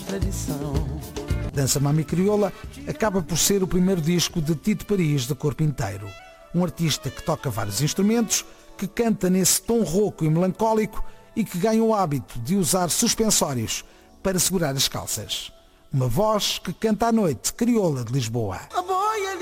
tradição. Dança Mami Crioula acaba por ser o primeiro disco de Tito Paris de corpo inteiro. Um artista que toca vários instrumentos, que canta nesse tom rouco e melancólico e que ganha o hábito de usar suspensórios para segurar as calças. Uma voz que canta à noite crioula de Lisboa.